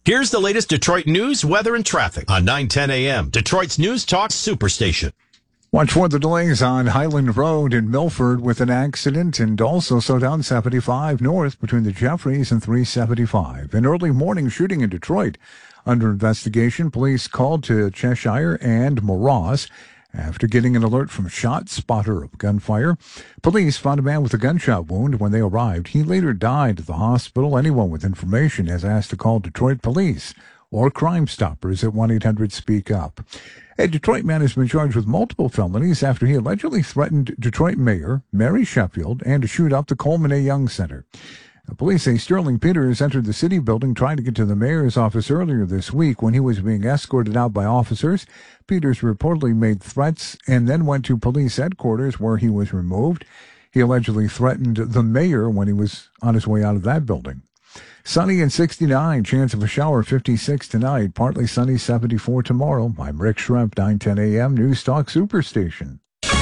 Here's the latest Detroit news, weather, and traffic on 9:10 a.m. Detroit's News Talk Superstation. Watch for the delays on Highland Road in Milford with an accident, and also slow down 75 north between the Jeffries and 375. An early morning shooting in Detroit. Under investigation, police called to Cheshire and Moross after getting an alert from ShotSpotter of gunfire. Police found a man with a gunshot wound when they arrived. He later died at the hospital. Anyone with information is asked to call Detroit Police or Crime Stoppers at 1-800-SPEAK-UP. A Detroit man has been charged with multiple felonies after he allegedly threatened Detroit Mayor Mary Sheffield and to shoot up the Coleman A. Young Center. Police say Sterling Peters entered the city building trying to get to the mayor's office earlier this week. When he was being escorted out by officers, Peters reportedly made threats and then went to police headquarters where he was removed. He allegedly threatened the mayor when he was on his way out of that building. Sunny and 69, chance of a shower 56 tonight, partly sunny 74 tomorrow. I'm Rick Schrempf, 9:10 a.m. News Talk Superstation.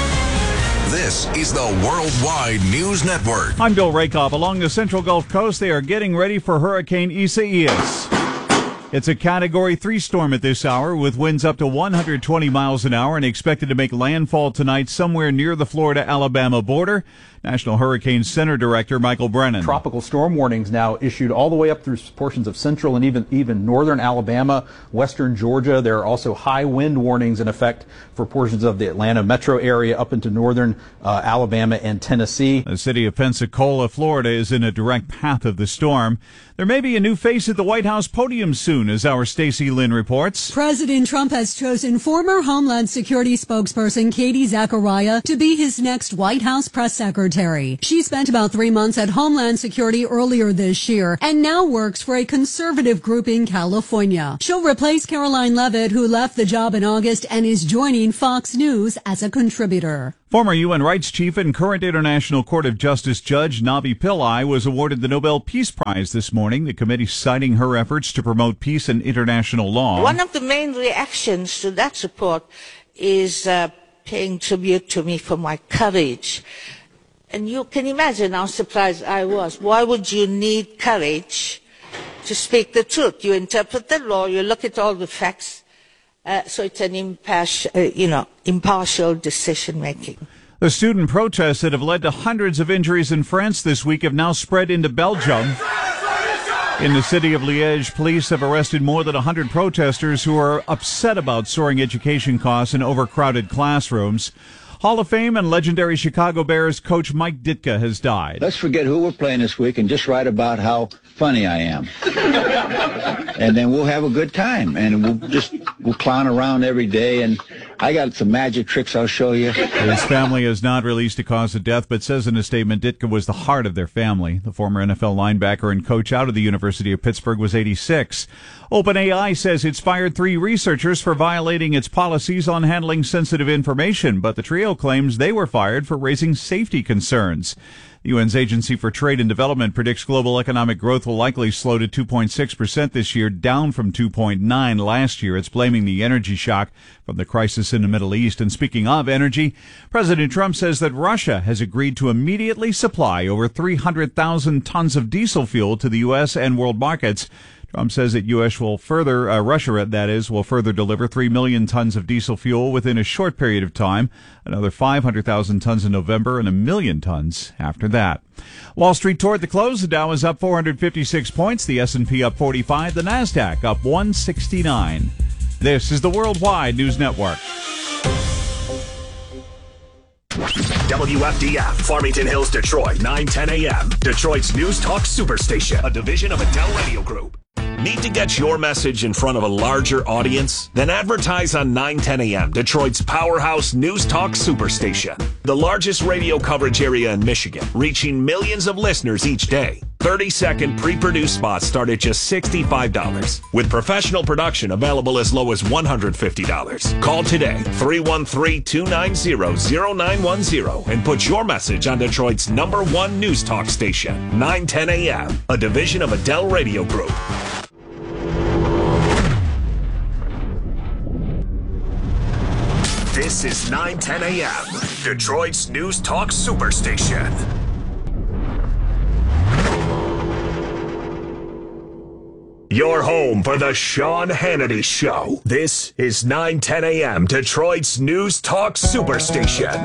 This is the Worldwide News Network. I'm Bill Rakoff. Along the central Gulf Coast, they are getting ready for Hurricane Isaias. It's a Category 3 storm at this hour with winds up to 120 miles an hour and expected to make landfall tonight somewhere near the Florida-Alabama border. National Hurricane Center Director Michael Brennan. Tropical storm warnings now issued all the way up through portions of central and even northern Alabama, western Georgia. There are also high wind warnings in effect for portions of the Atlanta metro area up into northern Alabama and Tennessee. The city of Pensacola, Florida is in a direct path of the storm. There may be a new face at the White House podium soon, as our Stacey Lynn reports. President Trump has chosen former Homeland Security spokesperson Katie Zachariah to be his next White House press secretary. She spent about 3 months at Homeland Security earlier this year and now works for a conservative group in California. She'll replace Caroline Leavitt, who left the job in August and is joining Fox News as a contributor. Former UN rights chief and current International Court of Justice Judge Navi Pillai was awarded the Nobel Peace Prize this morning, the committee citing her efforts to promote peace and international law. One of the main reactions to that support is paying tribute to me for my courage. And you can imagine how surprised I was. Why would you need courage to speak the truth? You interpret the law, you look at all the facts, so it's an impartial decision-making. The student protests that have led to hundreds of injuries in France this week have now spread into Belgium. In the city of Liège, police have arrested more than 100 protesters who are upset about soaring education costs and overcrowded classrooms. Hall of Fame and legendary Chicago Bears coach Mike Ditka has died. Let's forget who we're playing this week and just write about how funny I am. And then we'll have a good time. And we'll clown around every day. And I got some magic tricks I'll show you. His family has not released a cause of death, but says in a statement Ditka was the heart of their family. The former NFL linebacker and coach out of the University of Pittsburgh was 86. OpenAI says it's fired 3 researchers for violating its policies on handling sensitive information, but the trio claims they were fired for raising safety concerns. The UN's Agency for Trade and Development predicts global economic growth will likely slow to 2.6% this year, down from 2.9% last year. It's blaming the energy shock from the crisis in the Middle East. And speaking of energy, President Trump says that Russia has agreed to immediately supply over 300,000 tons of diesel fuel to the U.S. and world markets. Trump says that Russia will further deliver 3 million tons of diesel fuel within a short period of time, another 500,000 tons in November, and 1 million tons after that. Wall Street toward the close. The Dow is up 456 points, the S&P up 45, the Nasdaq up 169. This is the Worldwide News Network. WFDF, Farmington Hills, Detroit, 9:10 a.m. Detroit's News Talk Superstation, a division of Adele Radio Group. Need to get your message in front of a larger audience? Then advertise on 9:10 a.m., Detroit's powerhouse News Talk Superstation. The largest radio coverage area in Michigan, reaching millions of listeners each day. 30-second pre-produced spots start at just $65, with professional production available as low as $150. Call today, 313-290-0910, and put your message on Detroit's #1 News Talk station, 9:10 a.m., a division of Adele Radio Group. This is 9:10 a.m., Detroit's News Talk Superstation. your home for the Sean Hannity Show. This is 910 a.m. Detroit's News Talk Superstation.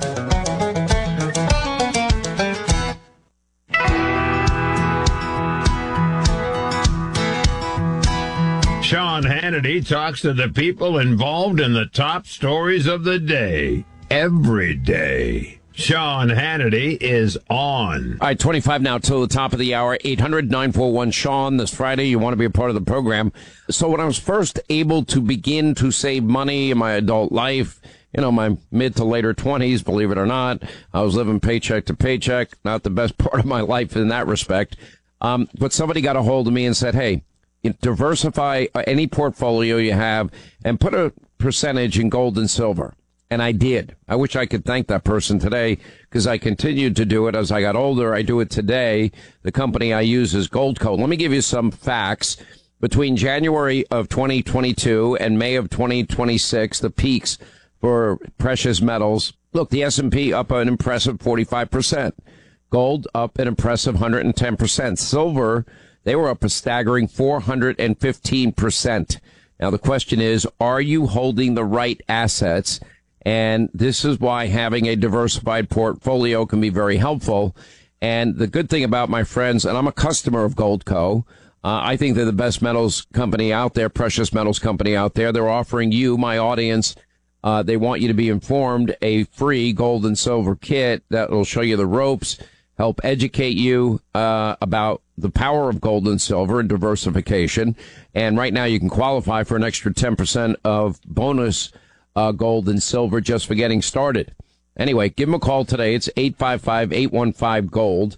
Sean Hannity talks to the people involved in the top stories of the day, every day. Sean Hannity is on. All right, 25 now till the top of the hour, 800-941-SEAN. This Friday, you want to be a part of the program. So when I was first able to begin to save money in my adult life, my mid to later 20s, believe it or not, I was living paycheck to paycheck, not the best part of my life in that respect. But somebody got a hold of me and said, hey, diversify any portfolio you have and put a percentage in gold and silver. And I did. I wish I could thank that person today because I continued to do it as I got older. I do it today. The company I use is Goldco. Let me give you some facts. Between January of 2022 and May of 2026, the peaks for precious metals. Look, the S&P up an impressive 45%. Gold up an impressive 110%. Silver, they were up a staggering 415%. Now, the question is, are you holding the right assets? And this is why having a diversified portfolio can be very helpful. And the good thing about my friends, and I'm a customer of Goldco, I think they're the best metals company out there, precious metals company out there. They're offering you, my audience, they want you to be informed, a free gold and silver kit that will show you the ropes, help educate you about the power of gold and silver and diversification. And right now you can qualify for an extra 10% of bonus gold and silver just for getting started. Anyway, give them a call today. It's 855-815-GOLD,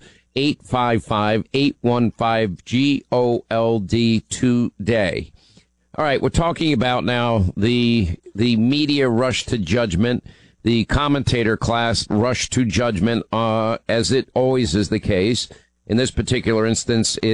855-815-GOLD today. All right, we're talking about now the media rush to judgment, the commentator class rush to judgment, as it always is the case. In this particular instance,